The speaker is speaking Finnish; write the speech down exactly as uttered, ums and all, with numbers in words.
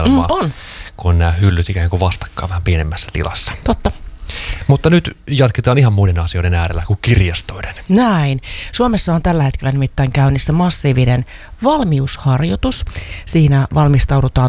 tunnelmaa, Mm, on. kun on nämä hyllyt ikään kuin vastakkain vähän pienemmässä tilassa. Totta. Mutta nyt jatketaan ihan muiden asioiden äärellä kuin kirjastoiden. Näin. Suomessa on tällä hetkellä nimittäin käynnissä massiivinen valmiusharjoitus. Siinä valmistaudutaan